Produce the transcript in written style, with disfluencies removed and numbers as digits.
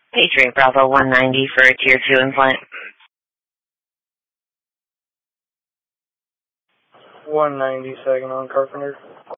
Patriot Bravo 190 for a Tier 2 implant. 190, second on Carpenter.